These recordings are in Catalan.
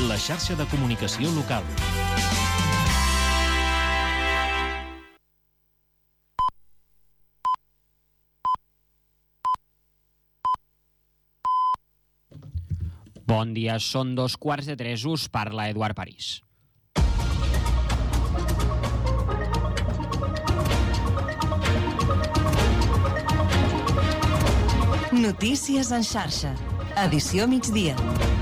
la xarxa de comunicació local. Bon dia, són 2:15, us parla Eduard París. Notícies en xarxa. Edició migdia.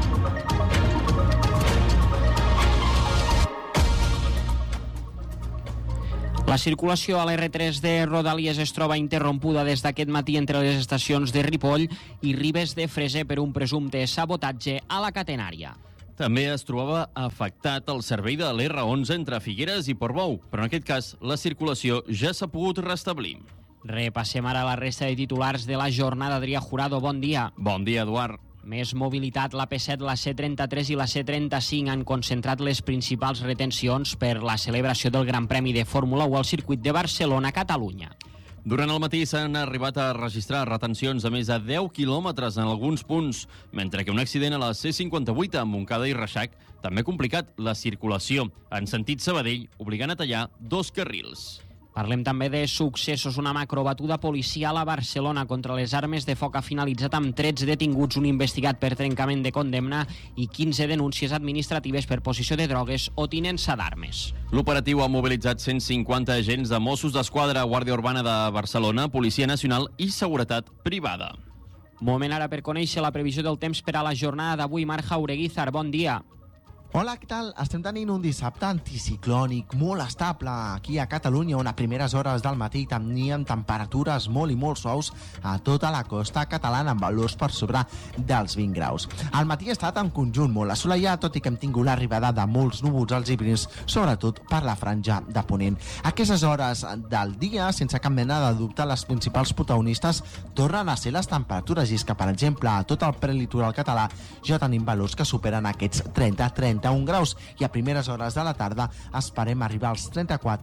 La circulació a l'R3 de Rodalies es troba interrompuda des d'aquest matí entre les estacions de Ripoll i Ribes de Freser per un presumpte sabotatge a la catenària. També es trobava afectat el servei de l'R11 entre Figueres i Portbou, però en aquest cas la circulació ja s'ha pogut restablir. Repassem ara la resta de titulars de la jornada. Adrià Jurado, bon dia. Bon dia, Eduard. Més mobilitat, la P7, la C33 i la C35 han concentrat les principals retencions per la celebració del Gran Premi de Fórmula 1 al circuit de Barcelona-Catalunya. Durant el matí s'han arribat a registrar retencions de més de 10 quilòmetres en alguns punts, mentre que un accident a la C58 a Montcada i Reixac també ha complicat la circulació en sentit Sabadell, obligant a tallar 2 carrils. Parlem també de successos. Una macrobatuda policial a Barcelona contra les armes de foc ha finalitzat amb 13 detinguts, un investigat per trencament de condemna i 15 denúncies administratives per possessió de drogues o tinença d'armes. L'operatiu ha mobilitzat 150 agents de Mossos d'Esquadra, Guàrdia Urbana de Barcelona, Policia Nacional i Seguretat Privada. Moment ara per conèixer la previsió del temps per a la jornada d'avui. Marc Jaureguizar, bon dia. Hola, què tal? Estem tenint un dissabte anticiclònic molt estable aquí a Catalunya, on a primeres hores del matí teníem temperatures molt i molt suaus a tota la costa catalana, amb valors per sobre dels 20 graus. El matí ha estat en conjunt molt assolellat, tot i que hem tingut l'arribada de molts núvols alts i prims, sobretot per la franja de ponent. A aquestes hores del dia, sense cap mena de dubte, les principals protagonistes tornen a ser les temperatures, i és que, per exemple, a tot el prelitoral català ja tenim valors que superen aquests 31 graus, i a primeres hores de la tarda esperem arribar als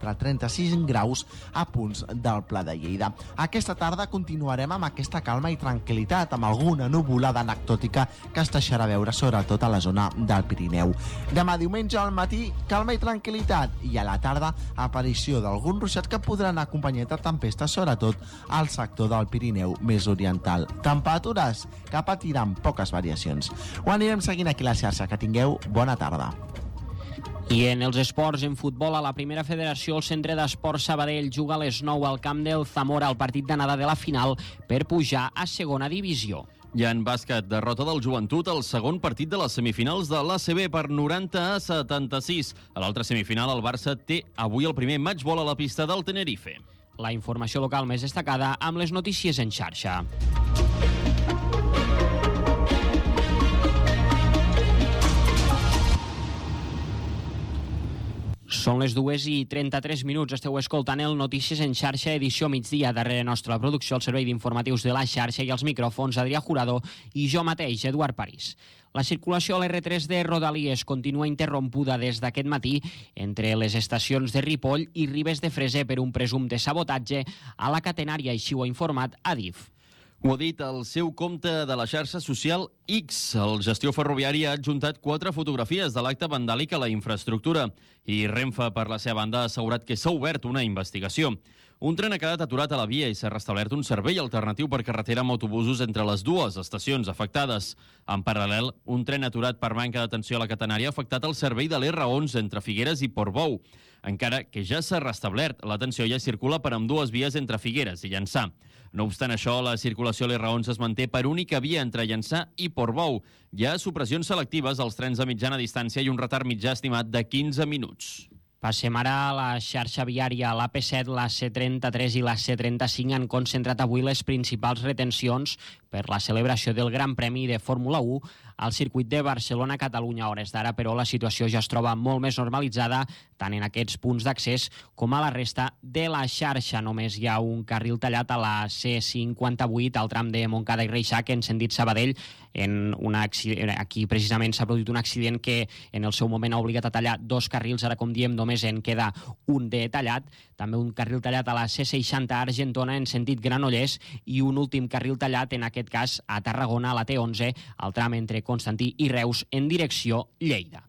34-35 graus a punts del Pla de Lleida. Aquesta tarda continuarem amb aquesta calma i tranquil·litat, amb alguna nuvolada anecdòtica que es deixarà veure sobretot a la zona del Pirineu. Demà diumenge al matí, calma i tranquil·litat, i a la tarda aparició d'algun ruixat que podrà anar acompanyat de tempestes, sobretot al sector del Pirineu més oriental. Temperatures que patiran poques variacions. Ho anirem seguint aquí a la xarxa. Que tingueu bona tarda. I en els esports, en futbol, a la primera federació, el Centre d'Esports Sabadell juga a les 9 al camp del Zamora, el partit d'anada de la final per pujar a segona divisió. I en bàsquet, derrota del Joventut al segon partit de les semifinals de l'ACB per 90-76. A l'altra semifinal, el Barça té avui el primer matchball a la pista del Tenerife. La informació local més destacada amb les notícies en xarxa. Són les 2:33. Esteu escoltant el Notícies en xarxa, edició migdia. Darrere nostra la producció, el servei d'informatius de la xarxa i els micròfons, Adrià Jurado i jo mateix, Eduard París. La circulació a l'R3 de Rodalies continua interrompuda des d'aquest matí entre les estacions de Ripoll i Ribes de Freser per un presumpte sabotatge a la catenària, així ho ha informat Adif. Ho ha dit al seu compte de la xarxa social X. El gestió ferroviari ha adjuntat 4 fotografies de l'acte vandàlic a la infraestructura i Renfe, per la seva banda, ha assegurat que s'ha obert una investigació. Un tren ha quedat aturat a la via i s'ha restablert un servei alternatiu per carretera amb autobusos entre les dues estacions afectades. En paral·lel, un tren aturat per manca d'atenció a la catenària ha afectat el servei de l'R11 entre Figueres i Portbou. Encara que ja s'ha restablert, l'atenció ja circula per ambdues vies entre Figueres i Llançà. No obstant això, la circulació a l'R11 es manté per única via entre Llançà i Portbou. Hi ha supressions selectives als trens de mitjana distància i un retard mitjà estimat de 15 minuts. Passem ara a la xarxa viària. La P7, la C33 i la C35 han concentrat avui les principals retencions per la celebració del Gran Premi de Fórmula 1 al circuit de Barcelona-Catalunya. A hores d'ara, però, la situació ja es troba molt més normalitzada, tant en aquests punts d'accés com a la resta de la xarxa. Només hi ha un carril tallat a la C58, al tram de Montcada i Reixac, en sentit Sabadell. Aquí precisament s'ha produït un accident que en el seu moment ha obligat a tallar 2 carrils. Ara, com diem, només en queda un de tallat. També un carril tallat a la C60 a Argentona en sentit Granollers i un últim carril tallat, en aquest cas a Tarragona, a la T11, al tram entre Constantí i Reus en direcció Lleida.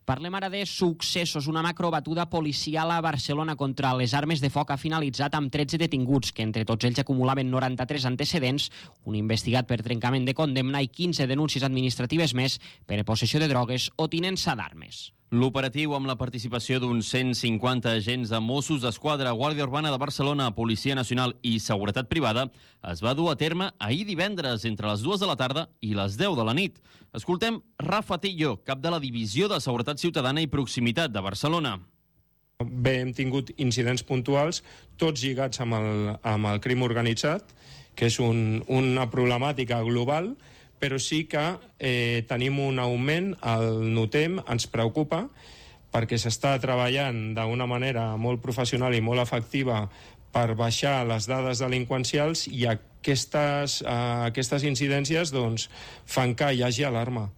Parlem ara de successos. Una macrobatuda policial a Barcelona contra les armes de foc ha finalitzat amb 13 detinguts, que entre tots ells acumulaven 93 antecedents, un investigat per trencament de condemna i 15 denúncies administratives més per possessió de drogues o tinença d'armes. L'operatiu, amb la participació d'uns 150 agents de Mossos d'Esquadra, Guàrdia Urbana de Barcelona, Policia Nacional i Seguretat Privada, es va dur a terme ahir divendres entre les 2 de la tarda i les 10 de la nit. Escoltem Rafa Tillo, cap de la Divisió de Seguretat Ciutadana i Proximitat de Barcelona. Bé, hem tingut incidents puntuals, tots lligats amb el crim organitzat, que és una problemàtica global, però sí que tenim un augment, el notem, ens preocupa, perquè s'està treballant d'una manera molt professional i molt efectiva per baixar les dades delinqüencials i aquestes incidències doncs, fan que hi hagi alarma.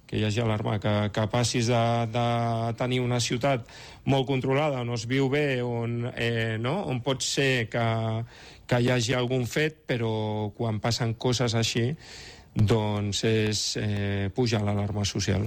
Que passis de tenir una ciutat molt controlada, on es viu bé, on pot ser que hi hagi algun fet, però quan passen coses així, doncs puja l'alarma social.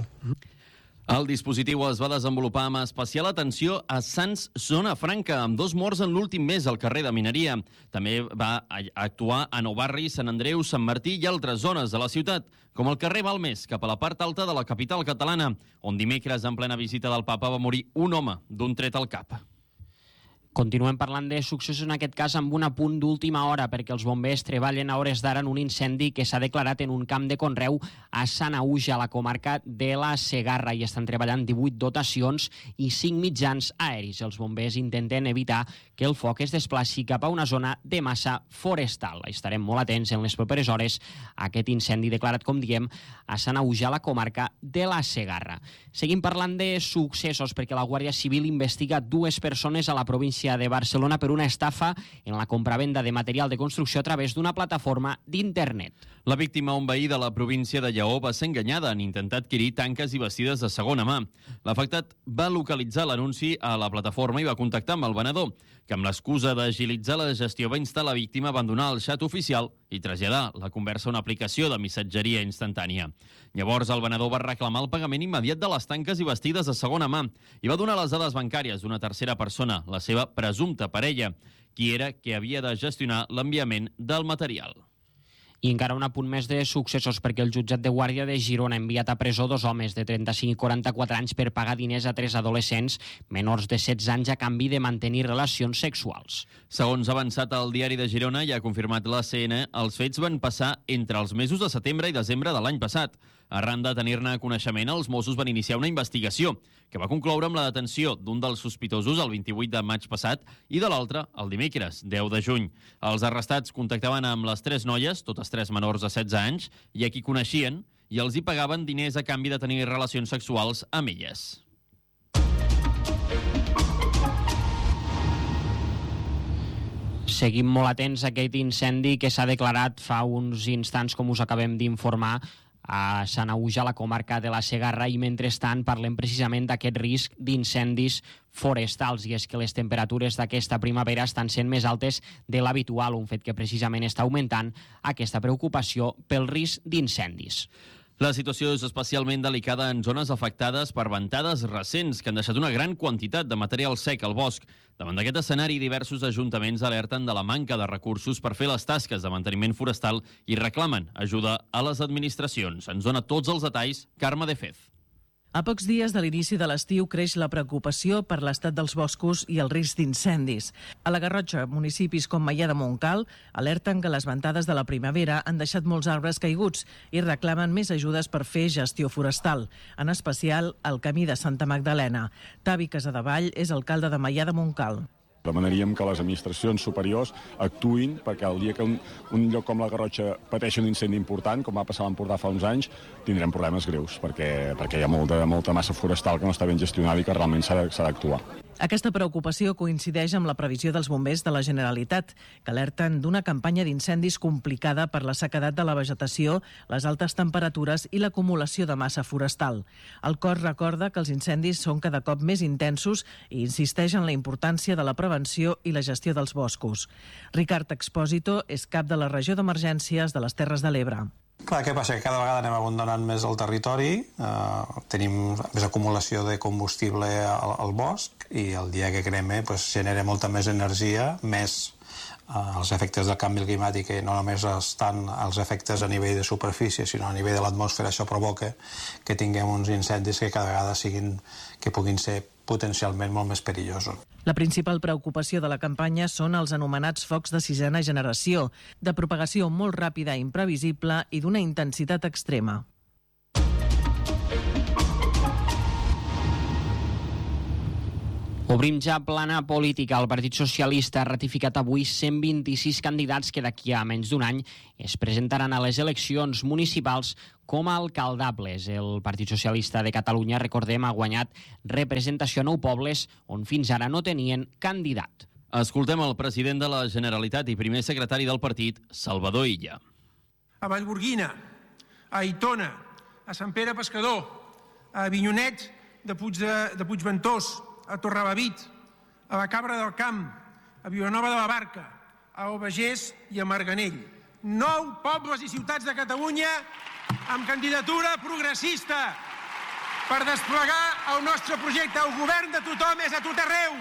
El dispositiu es va desenvolupar amb especial atenció a Sants, Zona Franca, amb 2 morts en l'últim mes al carrer de Mineria. També va actuar a Nou Barri, Sant Andreu, Sant Martí i altres zones de la ciutat, com el carrer Balmes, cap a la part alta de la capital catalana, on dimecres, en plena visita del papa, va morir un home d'un tret al cap. Continuem parlant de successos, en aquest cas amb un apunt d'última hora, perquè els bombers treballen a hores d'ara en un incendi que s'ha declarat en un camp de conreu a Sanaüja, a la comarca de la Segarra, i estan treballant 18 dotacions i 5 mitjans aeris. Els bombers intenten evitar que el foc es desplaci cap a una zona de massa forestal. Estarem molt atents en les properes hores a aquest incendi declarat, com diem, a Sanaüja, a la comarca de la Segarra. Seguim parlant de successos, perquè la Guàrdia Civil investiga 2 persones a la província de Barcelona per una estafa en la compravenda de material de construcció a través d'una plataforma d'internet. La víctima, un veí de la província de Lleó, va ser enganyada en intentar adquirir tanques i vestides de segona mà. L'afectat va localitzar l'anunci a la plataforma i va contactar amb el venedor, que amb l'excusa d'agilitzar la gestió va instar la víctima a abandonar el xat oficial i traslladar la conversa a una aplicació de missatgeria instantània. Llavors, el venedor va reclamar el pagament immediat de les tanques i vestides de segona mà i va donar les dades bancàries d'una tercera persona, la seva presumpta parella, qui era que havia de gestionar l'enviament del material. I encara un apunt més de successos, perquè el jutjat de Guàrdia de Girona ha enviat a presó 2 homes de 35 i 44 anys per pagar diners a 3 adolescents menors de 16 anys a canvi de mantenir relacions sexuals. Segons ha avançat el diari de Girona i ha confirmat l'ACN, els fets van passar entre els mesos de setembre i desembre de l'any passat. Arran de tenir-ne coneixement, els Mossos van iniciar una investigació que va concloure amb la detenció d'un dels sospitosos el 28 de maig passat i de l'altre el dimecres, 10 de juny. Els arrestats contactaven amb les 3 noies, totes 3 menors de 16 anys, i a qui coneixien, i els hi pagaven diners a canvi de tenir relacions sexuals amb elles. Seguim molt atents a aquest incendi que s'ha declarat fa uns instants, com us acabem d'informar, a Sanaüja, a la comarca de la Segarra, i mentrestant parlem precisament d'aquest risc d'incendis forestals, i és que les temperatures d'aquesta primavera estan sent més altes de l'habitual, un fet que precisament està augmentant aquesta preocupació pel risc d'incendis. La situació és especialment delicada en zones afectades per ventades recents que han deixat una gran quantitat de material sec al bosc. Davant d'aquest escenari, diversos ajuntaments alerten de la manca de recursos per fer les tasques de manteniment forestal i reclamen ajuda a les administracions. Ens dona tots els detalls Carme de Fez. A pocs dies de l'inici de l'estiu creix la preocupació per l'estat dels boscos i el risc d'incendis. A la Garrotxa, municipis com Maià de Montcal alerten que les ventades de la primavera han deixat molts arbres caiguts i reclamen més ajudes per fer gestió forestal, en especial al camí de Santa Magdalena. Tavi Casadevall és alcalde de Maià de Montcal. Demanaríem que les administracions superiors actuïn perquè el dia que un lloc com la Garrotxa pateixi un incendi important, com va passar a l'Empordà fa uns anys, tindrem problemes greus perquè hi ha molta massa forestal que no està ben gestionada i que realment s'ha d'actuar. Aquesta preocupació coincideix amb la previsió dels bombers de la Generalitat, que alerten d'una campanya d'incendis complicada per la sequedat de la vegetació, les altes temperatures i l'acumulació de massa forestal. El cos recorda que els incendis són cada cop més intensos i insisteix en la importància de la prevenció i la gestió dels boscos. Ricard Expósito és cap de la regió d'emergències de les Terres de l'Ebre. Clar, què passa? Que cada vegada anem abandonant més el territori, tenim més acumulació de combustible al bosc i el dia que crema genera molta més energia, més els efectes del canvi climàtic, que no només estan els efectes a nivell de superfície, sinó a nivell de l'atmosfera. Això provoca que tinguem uns incendis que cada vegada puguin ser potencialment molt més perillosos. La principal preocupació de la campanya són els anomenats focs de sisena generació, de propagació molt ràpida i imprevisible i d'una intensitat extrema. Obrim ja plana política. El Partit Socialista ha ratificat avui 126 candidats que d'aquí a menys d'un any es presentaran a les eleccions municipals com a alcaldables. El Partit Socialista de Catalunya, recordem, ha guanyat representació a 9 pobles on fins ara no tenien candidat. Escoltem el president de la Generalitat i primer secretari del partit, Salvador Illa. A Vallgorguina, a Aitona, a Sant Pere Pescador, a Avinyonet de Puigventós, a Torrelavit, a la Cabra del Camp, a Vilanova de la Barca, a Albagés i a Marganell. 9 pobles i ciutats de Catalunya amb candidatura progressista per desplegar el nostre projecte. El govern de tothom és a tot arreu.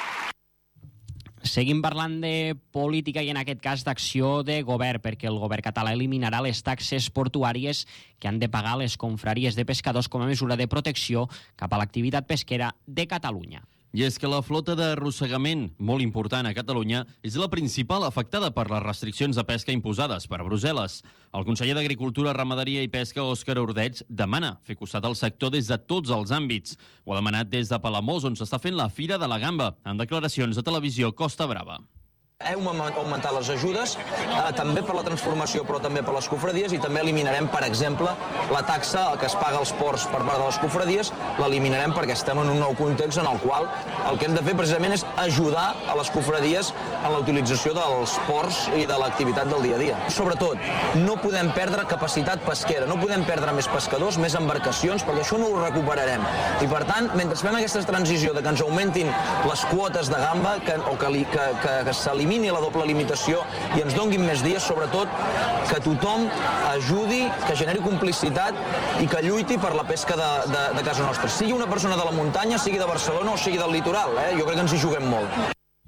Seguim parlant de política i en aquest cas d'acció de govern, perquè el govern català eliminarà les taxes portuàries que han de pagar les confraries de pescadors com a mesura de protecció cap a l'activitat pesquera de Catalunya. I és que la flota d'arrossegament, molt important a Catalunya, és la principal afectada per les restriccions de pesca imposades per Brussel·les. El conseller d'Agricultura, Ramaderia i Pesca, Òscar Ordeig, demana fer costat al sector des de tots els àmbits. Ho ha demanat des de Palamós, on s'està fent la Fira de la Gamba, en declaracions de televisió Costa Brava. Hem augmentat les ajudes, també per la transformació, però també per les cofradies, i també eliminarem, per exemple, la taxa que es paga als ports per part de les cofradies, l'eliminarem perquè estem en un nou context en el qual el que hem de fer precisament és ajudar a les cofradies en la utilització dels ports i de l'activitat del dia a dia. Sobretot, no podem perdre capacitat pesquera, no podem perdre més pescadors, més embarcacions, perquè això no ho recuperarem. I per tant, mentre fem aquesta transició de que ens augmentin les quotes de gamba o que s'elimini la doble limitació i ens donguin més dies, sobretot que tothom ajudi, que generi complicitat i que lluiti per la pesca de casa nostra. Sigui una persona de la muntanya, sigui de Barcelona o sigui del litoral, jo crec que ens hi juguem molt.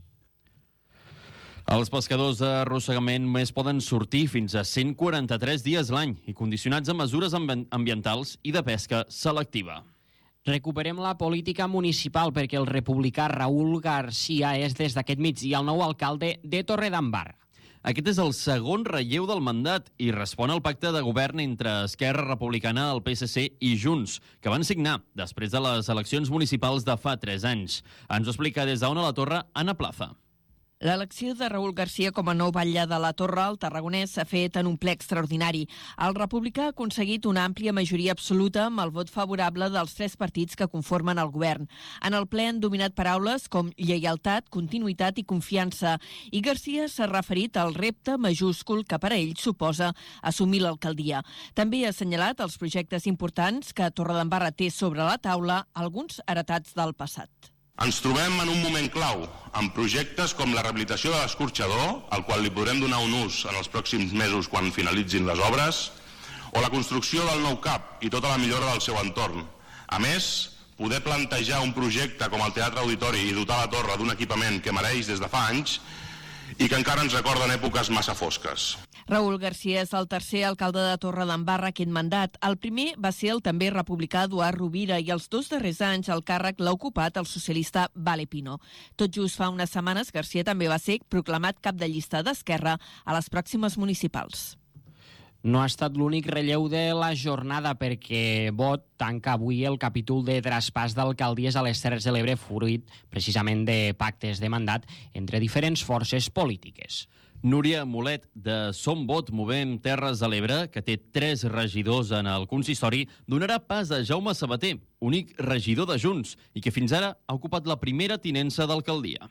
Els pescadors d'arrossegament només poden sortir fins a 143 dies l'any i condicionats a mesures ambientals i de pesca selectiva. Recuperem la política municipal perquè el republicà Raúl García és des d'aquest migdia el nou alcalde de Torredembarra. Aquest és el segon relleu del mandat i respon al pacte de govern entre Esquerra Republicana, el PSC i Junts, que van signar després de les eleccions municipals de fa 3 anys. Ens ho explica des d'Ona la Torre, Anna Plaza. L'elecció de Raúl García com a nou batlle de la Torre, al Tarragonès, s'ha fet en un ple extraordinari. El republicà ha aconseguit una àmplia majoria absoluta amb el vot favorable dels 3 partits que conformen el govern. En el ple han dominat paraules com lleialtat, continuïtat i confiança, i García s'ha referit al repte majúscul que per a ell suposa assumir l'alcaldia. També ha assenyalat els projectes importants que Torredembarra té sobre la taula, alguns heretats del passat. Ens trobem en un moment clau, amb projectes com la rehabilitació de l'escorxador, al qual li podrem donar un ús en els pròxims mesos quan finalitzin les obres, o la construcció del nou CAP i tota la millora del seu entorn. A més, poder plantejar un projecte com el Teatre Auditori i dotar la Torre d'un equipament que mereix des de fa anys i que encara ens recorden èpoques massa fosques. Raúl García és el tercer alcalde de Torredembarra aquest mandat. El primer va ser el també republicà Eduard Rovira i els 2 darrers anys el càrrec l'ha ocupat el socialista Vale Pino. Tot just fa unes setmanes, García també va ser proclamat cap de llista d'Esquerra a les pròximes municipals. No ha estat l'únic relleu de la jornada perquè Vot tanca avui el capítol de traspàs d'alcaldies a les Terres de l'Ebre fruit precisament de pactes de mandat entre diferents forces polítiques. Núria Molet, de Som Vot Movem Terres de l'Ebre, que té 3 regidors en el consistori, donarà pas a Jaume Sabater, únic regidor de Junts, i que fins ara ha ocupat la primera tinença d'alcaldia.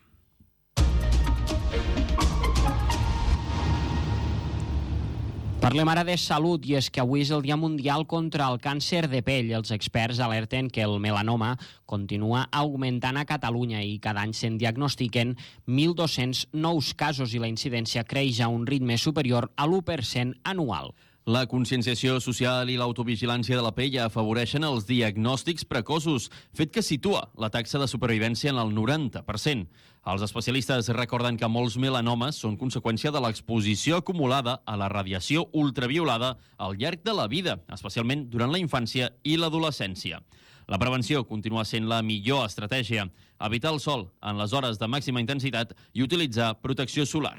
Parlem ara de salut, i és que avui és el Dia Mundial contra el Càncer de Pell. Els experts alerten que el melanoma continua augmentant a Catalunya i cada any se'n diagnostiquen 1.200 nous casos i la incidència creix a un ritme superior a l'1% anual. La conscienciació social i l'autovigilància de la pell afavoreixen els diagnòstics precoços, fet que situa la taxa de supervivència en el 90%. Els especialistes recorden que molts melanomes són conseqüència de l'exposició acumulada a la radiació ultraviolada al llarg de la vida, especialment durant la infància i l'adolescència. La prevenció continua sent la millor estratègia. Evitar el sol en les hores de màxima intensitat i utilitzar protecció solar.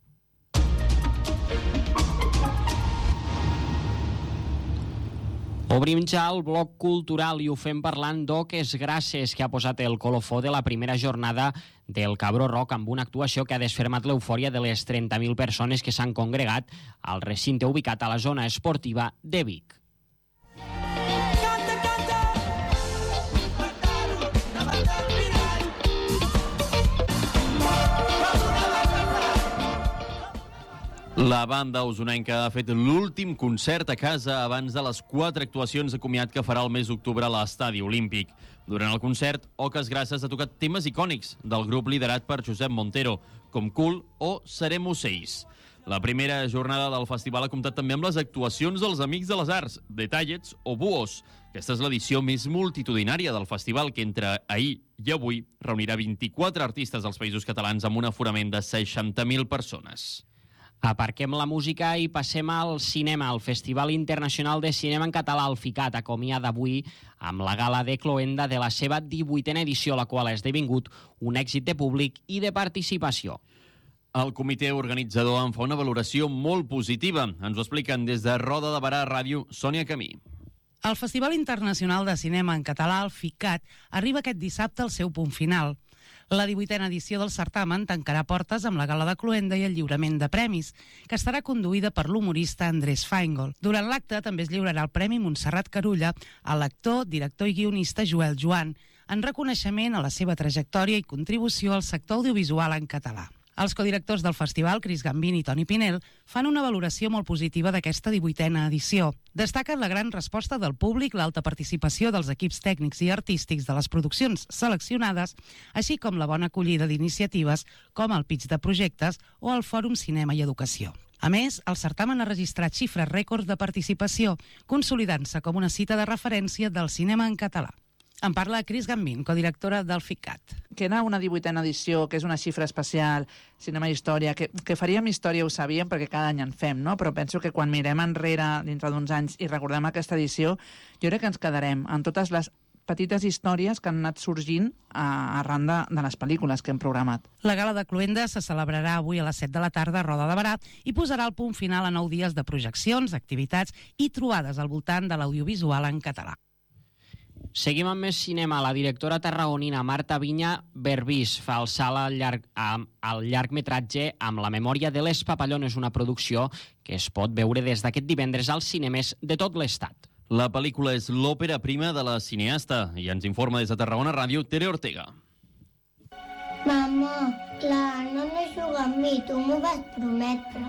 Obrim ja el bloc cultural i ho fem parlant d'Oques Grasses, que ha posat el colofó de la primera jornada del Cabró Rock amb una actuació que ha desfermat l'eufòria de les 30.000 persones que s'han congregat al recinte ubicat a la zona esportiva de Vic. La banda usonenca ha fet l'últim concert a casa abans de les 4 actuacions de comiat que farà el mes d'octubre a l'Estadi Olímpic. Durant el concert, Oques Grasses ha tocat temes icònics del grup liderat per Josep Montero, com Cool o Serem Ocells. La primera jornada del festival ha comptat també amb les actuacions dels Amics de les Arts, Detallets o Buos. Aquesta és l'edició més multitudinària del festival, que entre ahir i avui reunirà 24 artistes dels Països Catalans amb un aforament de 60.000 persones. Aparquem la música i passem al cinema. El Festival Internacional de Cinema en Català, el FICAT, acomiada avui amb la gala de cloenda de la seva 18a edició, la qual ha esdevingut un èxit de públic i de participació. El comitè organitzador en fa una valoració molt positiva. Ens ho expliquen des de Roda de Barà Ràdio, Sònia Camí. El Festival Internacional de Cinema en Català, el FICAT, arriba aquest dissabte al seu punt final. La 18a edició del certamen tancarà portes amb la gala de cloenda i el lliurament de premis, que estarà conduïda per l'humorista Andrés Feingold. Durant l'acte també es lliurarà el Premi Montserrat Carulla a l'actor, director i guionista Joel Joan, en reconeixement a la seva trajectòria i contribució al sector audiovisual en català. Els codirectors del festival, Cris Gambini i Toni Pinel, fan una valoració molt positiva d'aquesta 18a edició. Destaquen la gran resposta del públic, l'alta participació dels equips tècnics i artístics de les produccions seleccionades, així com la bona acollida d'iniciatives com el pitch de projectes o el Fòrum Cinema i Educació. A més, el certamen ha registrat xifres rècords de participació, consolidant-se com una cita de referència del cinema en català. En parla Cris Gambin, codirectora del FICAT. Que era una 18a edició, que és una xifra especial, cinema i història, que faríem història ho sabíem perquè cada any en fem, no? Però penso que quan mirem enrere dintre d'uns anys i recordem aquesta edició, jo crec que ens quedarem en totes les petites històries que han anat sorgint arran de les pel·lícules que hem programat. La gala de cloenda se celebrarà avui a les 7 de la tarda a Roda de Barà i posarà el punt final a 9 dies de projeccions, activitats i trobades al voltant de l'audiovisual en català. Seguim amb més cinema. La directora tarragonina Marta Viña Berbís fa el salt al llargmetratge amb La memòria de les papallones, una producció que es pot veure des d'aquest divendres als cinemes de tot l'estat. La pel·lícula és l'òpera prima de la cineasta i ens informa des de Tarragona Ràdio Tere Ortega. Mama, la Anna no juga amb mi, tu m'ho vas prometre.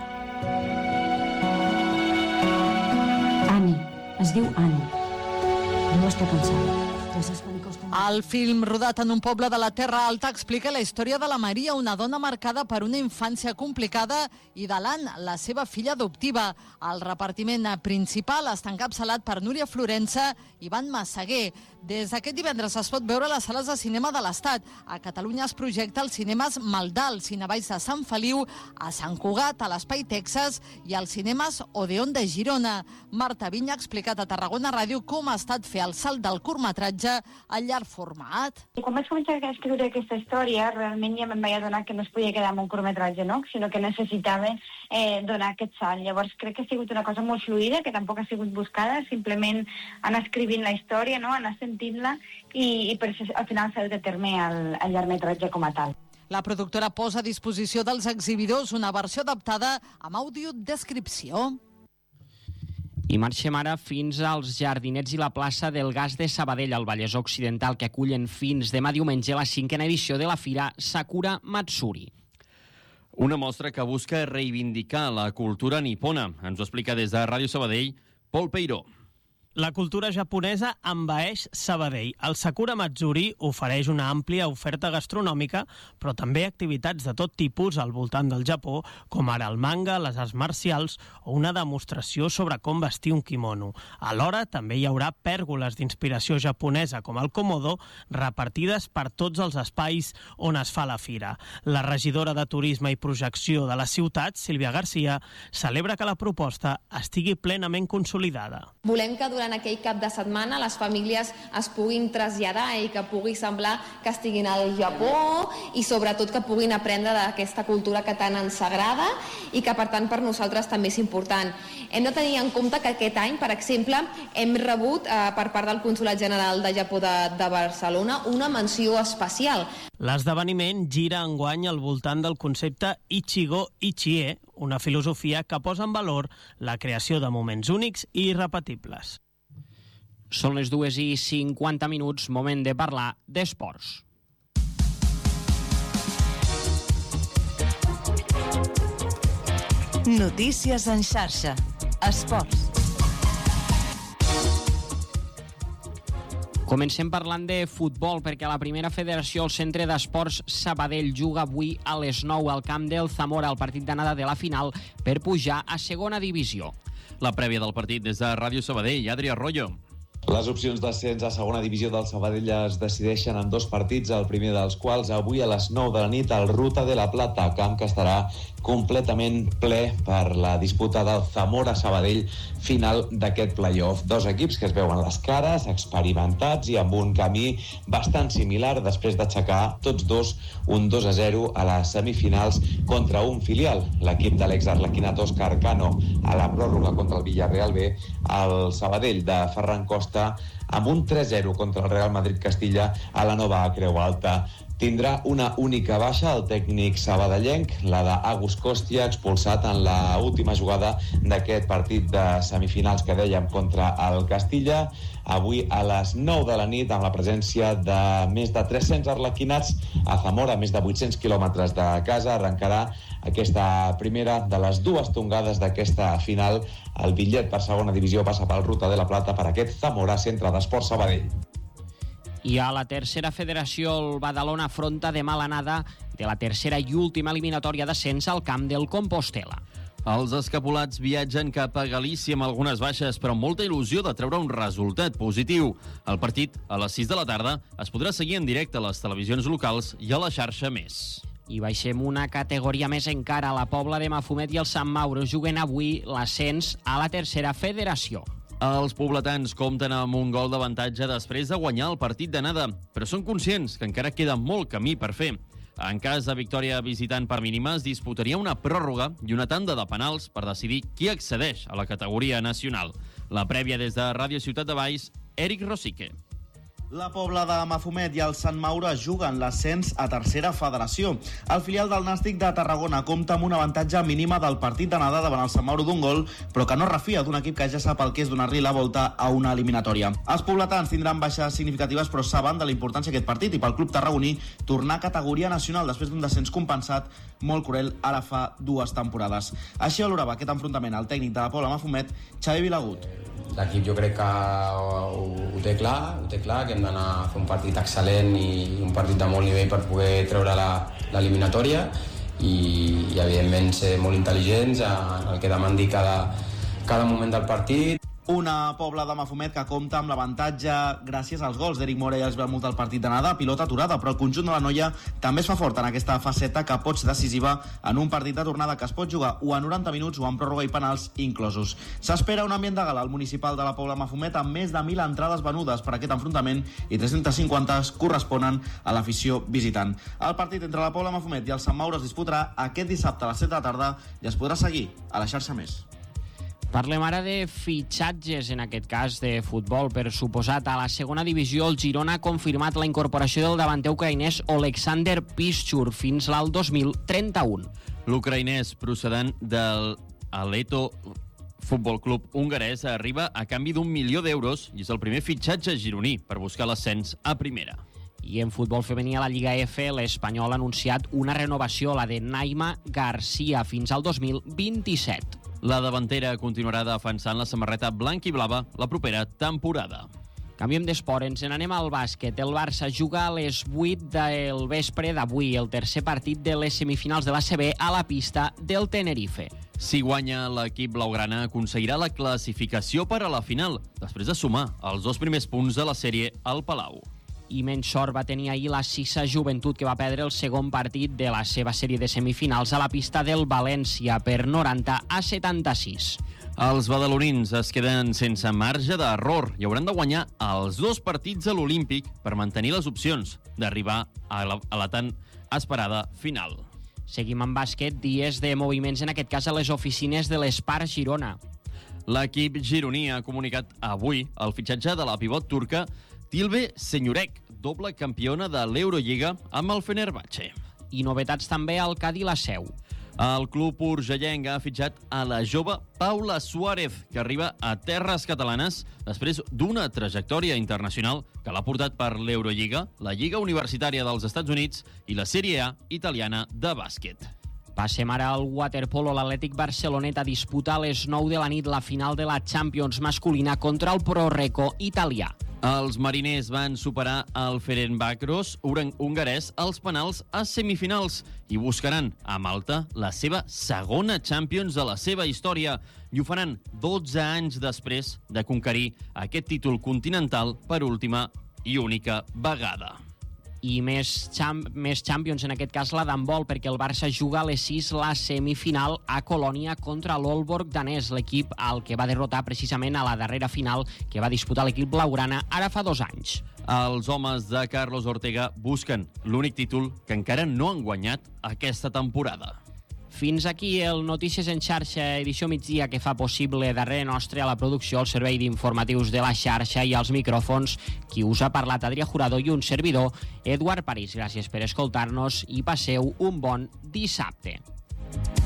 Annie, es diu Annie. No està cansada. El film, rodat en un poble de la Terra Alta, explica la història de la Maria, una dona marcada per una infància complicada, i de l'Anna, la seva filla adoptiva. El repartiment principal està encapçalat per Núria Florença i Ivan Massaguer. Des d'aquest divendres es pot veure a les sales de cinema de l'Estat. A Catalunya es projecta als cinemes Maldal, Cinevalls de Sant Feliu, a Sant Cugat, a l'Espai Texas i als cinemes Odeon de Girona. Marta Viña ha explicat a Tarragona Ràdio com ha estat fer el salt del curtmetratge al llarg format. Quan vaig començar a escriure aquesta història, realment ja me'n vaig adonar que no es podia quedar amb un curtmetratge, no? Sinó que necessitava donar aquest salt. Llavors crec que ha sigut una cosa molt fluida, que tampoc ha sigut buscada, simplement anar escrivint la història, no? Anar sentint-la i per això al final s'ha dut a terme el llargmetratge com a tal. La productora posa a disposició dels exhibidors una versió adaptada amb audiodescripció. I marxem ara fins als Jardinets i la plaça del Gas de Sabadell, al Vallès Occidental, que acullen fins demà diumenge la 5a edició de la fira Sakura Matsuri. Una mostra que busca reivindicar la cultura nipona. Ens ho explica des de Ràdio Sabadell, Pol Peiró. La cultura japonesa envaeix Sabadell. El Sakura Matsuri ofereix una àmplia oferta gastronòmica, però també activitats de tot tipus al voltant del Japó, com ara el manga, les arts marcials o una demostració sobre com vestir un kimono. Alhora, també hi haurà pèrgoles d'inspiració japonesa, com el Komodo, repartides per tots els espais on es fa la fira. La regidora de Turisme i Projecció de la ciutat, Sílvia Garcia, celebra que la proposta estigui plenament consolidada. Volem que durant aquell cap de setmana les famílies es puguin traslladar i que pugui semblar que estiguin al Japó i sobretot que puguin aprendre d'aquesta cultura que tant ens agrada i que per tant per nosaltres també és important. Hem de tenir en compte que aquest any, per exemple, hem rebut per part del Consolat General de Japó de Barcelona una menció especial. L'esdeveniment gira enguany al voltant del concepte Ichigo Ichie, una filosofia que posa en valor la creació de moments únics i irrepetibles. Són les 2:50, moment de parlar d'esports. Notícies en xarxa. Esports. Comencem parlant de futbol, perquè a la primera federació, el Centre d'Esports Sabadell, juga avui a les 9 al camp del Zamora, el partit d'anada de la final, per pujar a segona divisió. La prèvia del partit des de Ràdio Sabadell, Adri Arroyo. Les opcions d'ascens a segona divisió del Sabadell es decideixen en dos partits, el primer dels quals avui a les 9 de la nit al Ruta de la Plata, camp que estarà completament ple per la disputa del Zamora-Sabadell final d'aquest play-off. Dos equips que es veuen les cares, experimentats i amb un camí bastant similar després d'aixecar tots dos un 2-0 a les semifinals contra un filial, l'equip de l'exarlequinat Òscar Cano a la pròrroga contra el Villarreal B, el Sabadell de Ferran Costa amb un 3-0 contra el Real Madrid-Castilla a la nova Creu Alta. Tindrà una única baixa el tècnic sabadellenc, la d'Agus Costia, expulsat en la última jugada d'aquest partit de semifinals que dèiem contra el Castilla. Avui a les 9 de la nit, amb la presència de més de 300 arlequinats a Zamora, més de 800 quilòmetres de casa, arrencarà aquesta primera de les dues tongades d'aquesta final. El bitllet per segona divisió passa pel Ruta de la Plata per aquest Zamora, Centre d'Esports Sabadell. I a la tercera federació, el Badalona afronta demà l'anada de la tercera i última eliminatòria d'ascens al camp del Compostel·la. Els escapulats viatgen cap a Galícia amb algunes baixes, però amb molta il·lusió de treure un resultat positiu. El partit, a les 6 de la tarda, es podrà seguir en directe a les televisions locals i a la xarxa Més. I baixem una categoria més encara. La Pobla de Mafumet i el Sant Mauro juguen avui l'ascens a la tercera federació. Els pobletans compten amb un gol d'avantatge després de guanyar el partit d'anada, però són conscients que encara queda molt camí per fer. En cas de victòria visitant per mínima, es disputaria una pròrroga i una tanda de penals per decidir qui accedeix a la categoria nacional. La prèvia des de Ràdio Ciutat de Valls, Eric Rosique. La Pobla de Mafumet i el Sant Mauro juguen l'ascens a tercera federació. El filial del Nàstic de Tarragona compta amb un avantatge mínima del partit d'anada davant el Sant Mauro d'un gol, però que no refia d'un equip que ja sap el que és donar-li la volta a una eliminatòria. Els pobletans tindran baixes significatives, però saben de la importància d'aquest partit i pel club tarragoní tornar a categoria nacional després d'un descens compensat molt cruel ara fa 2 temporades. Així valorava aquest enfrontament el tècnic de la Pobla Mafumet, Xavi Vilagut. L'equip jo crec que ho té clar, que hem d'anar a fer un partit excel·lent i un partit de molt nivell per poder treure l'eliminatòria i evidentment ser molt intel·ligents en el que demandi cada moment del partit. Una Pobla de Mafumet que compta amb l'avantatge gràcies als gols d'Eric Mora i els Belmut al partit d'anada, pilota aturada, però el conjunt de la noia també es fa fort en aquesta faceta que pot ser decisiva en un partit de tornada que es pot jugar o a 90 minuts o en pròrroga i penals inclosos. S'espera un ambient de gala al municipal de la Pobla Mafumet amb més de 1.000 entrades venudes per aquest enfrontament i 350 corresponen a l'afició visitant. El partit entre la Pobla Mafumet i el Sant Mauro es disputarà aquest dissabte a les 7 de la tarda i es podrà seguir a la xarxa Més. Parlem ara de fitxatges, en aquest cas de futbol, per suposat. A la segona divisió, el Girona ha confirmat la incorporació del davanter ucraïnès Oleksandr Piszczur fins al 2031. L'ucraïnès procedent del Aleto Futbol Club hongarès arriba a canvi d'1 milió d'euros i és el primer fitxatge gironí per buscar l'ascens a primera. I en futbol femení a la Lliga F, l'Espanyol ha anunciat una renovació, la de Naima Garcia, fins al 2027. La davantera continuarà defensant la samarreta blanc i blava la propera temporada. Canviem d'esport, ens n'anem al bàsquet. El Barça juga a les 8 del vespre d'avui, el tercer partit de les semifinals de l'ACB a la pista del Tenerife. Si guanya, l'equip blaugrana aconseguirà la classificació per a la final, després de sumar els 2 primers punts de la sèrie al Palau. I menys sort va tenir ahir la Sisa Joventut, que va perdre el segon partit de la seva sèrie de semifinals a la pista del València per 90-76. Els badalonins es queden sense marge d'error i hauran de guanyar els 2 partits a l'Olímpic per mantenir les opcions d'arribar a la tan esperada final. Seguim amb bàsquet, dies de moviments, en aquest cas a les oficines de l'Espar Girona. L'equip gironí ha comunicat avui el fitxatge de la pivot turca Tilbe Senyorek, doble campiona de l'Eurolliga amb el Fenerbahçe. I novetats també al Cadí la Seu. El club urgellenc ha fitxat a la jove Paula Suárez, que arriba a terres catalanes després d'una trajectòria internacional que l'ha portat per l'Eurolliga, la Lliga Universitària dels Estats Units i la Sèrie A italiana de bàsquet. Passem ara al waterpolo. L'Atlètic Barceloneta disputa a les 9 de la nit la final de la Champions masculina contra el Pro-Reco italià. Els mariners van superar el Ferencváros hongarès als penals a semifinals i buscaran a Malta la seva segona Champions de la seva història i ho faran 12 anys després de conquerir aquest títol continental per última i única vegada. I més Champions, en aquest cas la d'handbol, perquè el Barça juga a les 6 la semifinal a Colònia contra l'Aalborg danès, l'equip al que va derrotar precisament a la darrera final que va disputar l'equip blaugrana ara fa 2 anys. Els homes de Carlos Ortega busquen l'únic títol que encara no han guanyat aquesta temporada. Fins aquí el Notícies en xarxa, edició migdia, que fa possible darrere nostre a la producció, el servei d'informatius de la xarxa i als micròfons, qui us ha parlat, Adrià Jurado, i un servidor, Eduard París. Gràcies per escoltar-nos i passeu un bon dissabte.